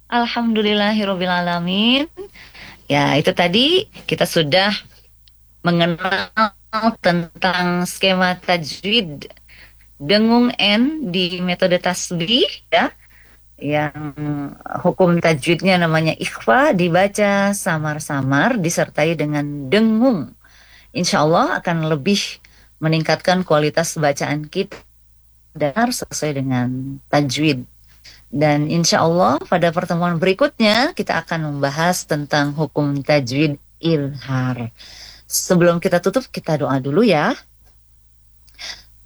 Alhamdulillahirabbil alamin. Ya, itu tadi kita sudah mengenal tentang skema tajwid dengung N di metode tasbih ya, yang hukum tajwidnya namanya ikhfa, dibaca samar-samar disertai dengan dengung. Insya Allah akan lebih meningkatkan kualitas bacaan kita dan sesuai dengan tajwid. Dan insya Allah pada pertemuan berikutnya kita akan membahas tentang hukum tajwid ilhar. Sebelum kita tutup, kita doa dulu ya.